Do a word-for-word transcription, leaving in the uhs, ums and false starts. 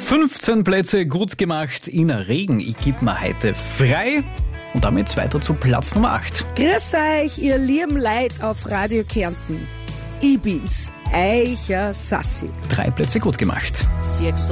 fünfzehn Plätze gut gemacht in Regen. Ich gebe mir heute frei. Und damit weiter zu Platz Nummer acht. Grüß euch, ihr lieben Leid auf Radio Kärnten. Ich bin's, Eicher Sassi. Drei Plätze gut gemacht. Siehst